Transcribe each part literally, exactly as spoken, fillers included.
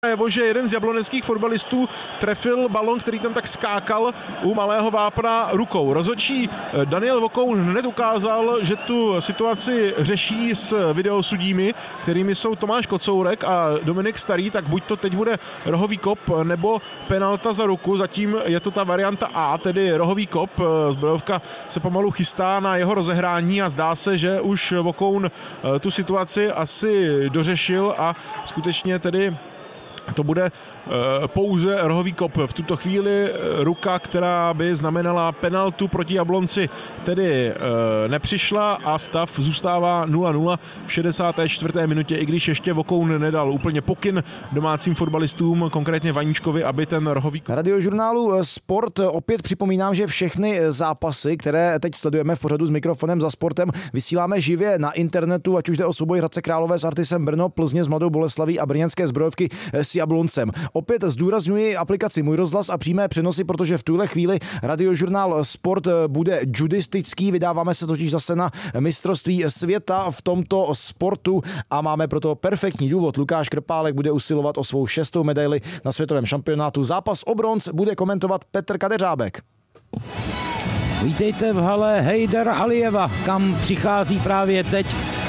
Jevo, že jeden z jabloneckých fotbalistů trefil balon, který tam tak skákal u Malého Vápna rukou. Rozhodčí Daniel Vokoun hned ukázal, že tu situaci řeší s videosudími, kterými jsou Tomáš Kocourek a Dominik Starý, tak buď to teď bude rohový kop nebo penalta za ruku. Zatím je to ta varianta A, tedy rohový kop. Zbrojovka se pomalu chystá na jeho rozehrání a zdá se, že už Vokoun tu situaci asi dořešil a skutečně tedy to bude pouze rohový kop. V tuto chvíli ruka, která by znamenala penaltu proti Jablonci, tedy nepřišla a stav zůstává nula nula v šedesáté čtvrté minutě, i když ještě Vokoun nedal úplně pokyn domácím fotbalistům, konkrétně Vaníčkovi, aby ten rohový kop. Na radiožurnálu Sport opět připomínám, že všechny zápasy, které teď sledujeme v pořadu s mikrofonem za sportem, vysíláme živě na internetu, ať už jde o souboj Hradce Králové s Artisem Brno, Plzně s Mladou Boleslaví a brněnské Zbrojovky s Jabloncem. Opět zdůrazňuji aplikaci Můj rozhlas a přímé přenosy, protože v tuhle chvíli radiožurnál Sport bude judistický. Vydáváme se totiž zase na mistrovství světa v tomto sportu a máme proto perfektní důvod. Lukáš Krpálek bude usilovat o svou šestou medaili na světovém šampionátu. Zápas o bronz bude komentovat Petr Kadeřábek. Vítejte v hale Hejdara Alijeva, kam přichází právě teď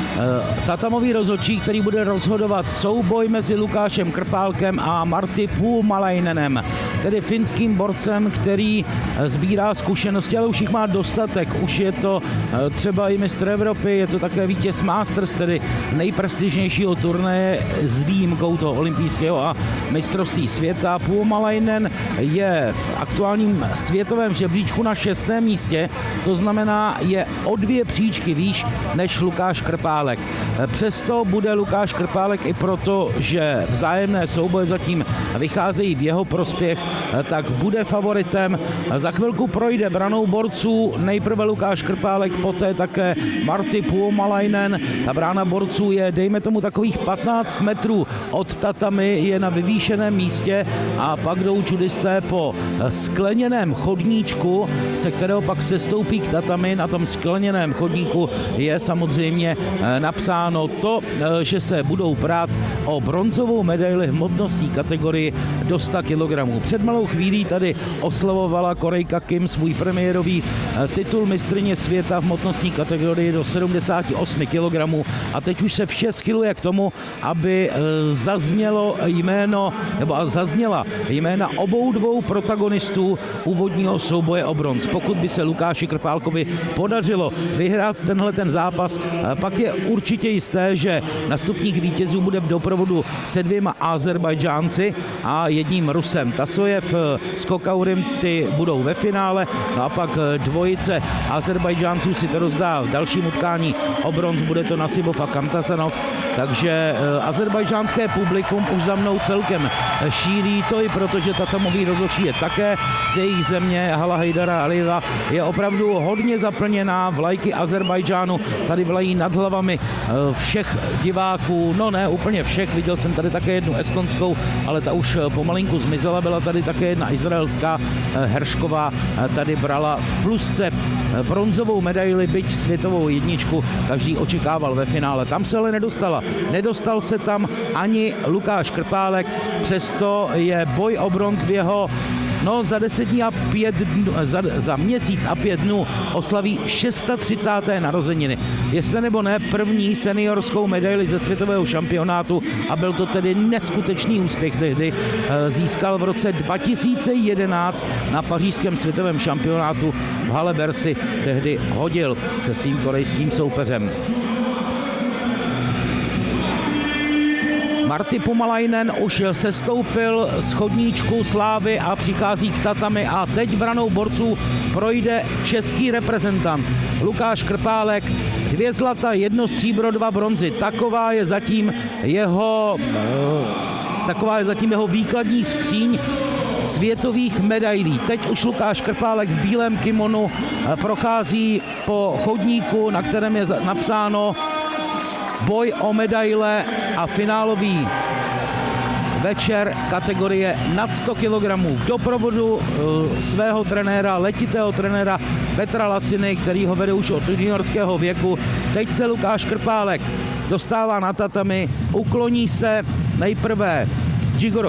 tatamový rozhodčí, který bude rozhodovat souboj mezi Lukášem Krpálkem a Marty Puumalainenem, tedy finským borcem, který sbírá zkušenosti, ale už jich má dostatek. Už je to třeba i mistr Evropy, je to také vítěz Masters, tedy nejprestižnějšího turnaje s výjimkou toho olympijského a mistrovství světa. Puumalainen je v aktuálním světovém žebříčku na šestém místě, to znamená je o dvě příčky výš než Lukáš Krpálek. Přesto bude Lukáš Krpálek i proto, že vzájemné souboje zatím vycházejí v jeho prospěch, tak bude favoritem. Za chvilku projde branou borců nejprve Lukáš Krpálek, poté také Marty Puumalainen. Ta brána borců je, dejme tomu, takových patnáct metrů od tatami, je na vyvýšeném místě a pak jdou judisté po skleněném chodníčku, se kterého pak sestoupí k tatami. Na tom skleněném chodníku je samozřejmě napsáno to, že se budou prát o bronzovou medaili v hmotnostní kategorii do sto kilogramů. Před malou chvílí tady oslavovala Korejka Kim svůj premiérový titul mistryně světa v hmotnostní kategorii do sedmdesát osm kilogramů a teď už se vše schyluje k tomu, aby zaznělo jméno, nebo zazněla jména obou dvou protagonistů úvodního souboje o bronz. Pokud by se Lukáši Krpálkovi podařilo vyhrát tenhle ten zápas, pak je určitě jisté, že na stupních vítězů bude v doprovodu se dvěma Azerbajdžánci a jedním Rusem. Tasojev s Kokaurim, ty budou ve finále, no a pak dvojice Azerbajdžánců si to rozdá v dalším utkání o bronz, bude to Nasibov a Kamtasanov, takže azerbajdžánské publikum už za mnou celkem šílí, to i proto, že tatamový rozhodčí je také z jejich země. Hala Hejdara Alijeva je opravdu hodně zaplněná, vlajky Azerbajdžánu tady vlají nad hlavami všech diváků, no ne úplně všech, viděl jsem tady také jednu estonskou, ale ta už pomalinku zmizela, byla tady také jedna izraelská, Heršková tady brala v plusce bronzovou medaili, byť světovou jedničku každý očekával ve finále. Tam se ale nedostala. Nedostal se tam ani Lukáš Krpálek, přesto je boj o bronz v jeho No, za deset dní a pět dnů, za, za měsíc a pět dnů oslaví třicáté šesté narozeniny. Jestli nebo ne, první seniorskou medaili ze světového šampionátu a byl to tedy neskutečný úspěch tehdy. Získal v roce dva tisíce jedenáct na pařížském světovém šampionátu v hale Bercy, tehdy hodil se svým korejským soupeřem. Marty Puumalainen už sestoupil z chodníčku slávy a přichází k tatami a teď branou borců projde český reprezentant Lukáš Krpálek. Dvě zlata, jedno stříbro, dva bronzy. Taková je zatím jeho, taková je zatím jeho výkladní skříň světových medailí. Teď už Lukáš Krpálek v bílém kimonu prochází po chodníku, na kterém je napsáno boj o medaile a finálový večer kategorie nad sto kilogramů v doprovodu svého trenéra, letitého trenéra Petra Laciny, který ho vede už od juniorského věku. Teď se Lukáš Krpálek dostává na tatami, ukloní se nejprve Gigoro